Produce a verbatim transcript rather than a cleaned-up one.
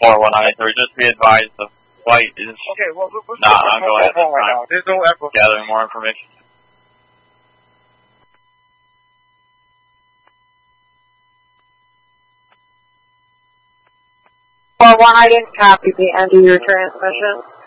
four one nine three, just be advised the flight is okay, well, let's not on go ahead this time. There's no echo. Gathering more information. four one, I didn't copy the end of your transmission.